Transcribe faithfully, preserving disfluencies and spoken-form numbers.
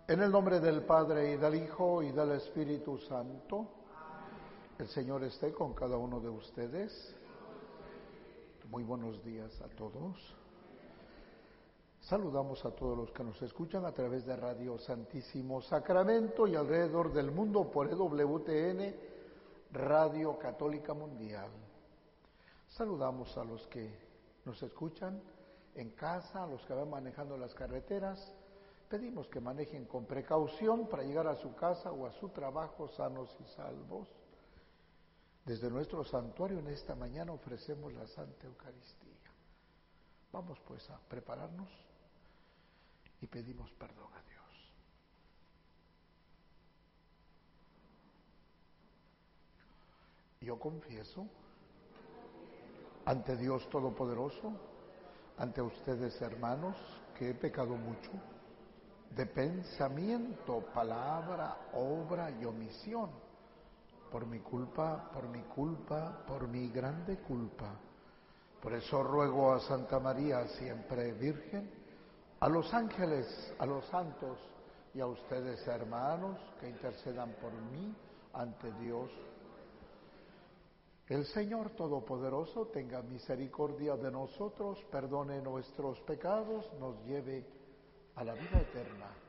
En el nombre del Padre, y del Hijo, y del Espíritu Santo. El Señor esté con cada uno de ustedes. Muy buenos días a todos. Saludamos a todos los que nos escuchan a través de Radio Santísimo Sacramento y alrededor del mundo por E W T N, Radio Católica Mundial. Saludamos a los que nos escuchan en casa, a los que van manejando las carreteras. Pedimos que manejen con precaución para llegar a su casa o a su trabajo sanos y salvos. Desde nuestro santuario en esta mañana ofrecemos la Santa Eucaristía. Vamos pues a prepararnos y pedimos perdón a Dios. Yo confieso ante Dios Todopoderoso, ante ustedes hermanos, que he pecado mucho de pensamiento, palabra, obra y omisión, por mi culpa, por mi culpa, por mi grande culpa. Por eso ruego a Santa María, siempre Virgen, a los ángeles, a los santos y a ustedes hermanos, que intercedan por mí ante Dios. El Señor Todopoderoso tenga misericordia de nosotros, perdone nuestros pecados, nos lleve a la vida eterna.